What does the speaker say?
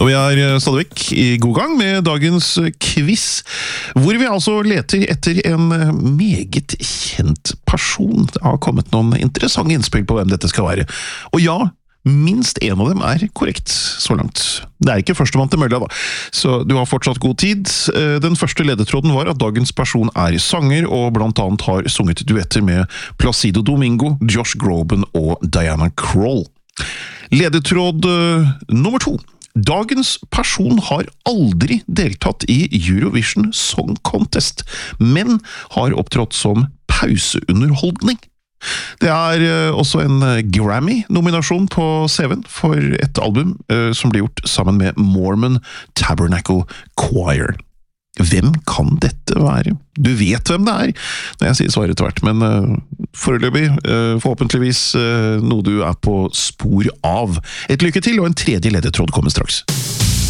Og vi er stadig vekk i god gang med dagens quiz, hvor vi altså leter etter en meget kjent person. Det har kommet noen interessante innspill på hvem dette skal være. Og ja, minst en av dem er korrekt så langt. Det er ikke førstemann til mølla da, så du har fortsatt god tid. Den første ledetråden var at dagens person er sanger, og blant annet har sunget duetter med Placido Domingo, Josh Groban og Diana Krall. Ledetråd nummer 2. Dagens person har aldri deltatt i Eurovision Song Contest, men har opptrådt som pauseunderholdning. Det er også en Grammy-nominasjon på CV-en for et album som ble gjort sammen med Mormon Tabernacle Choir. Hvem kan dette være? Du vet hvem det er når jeg sier svaret etter hvert, men foreløpig, forhåpentligvis noe du er på spor av. Et lykke til, og en tredje ledetråd kommer straks.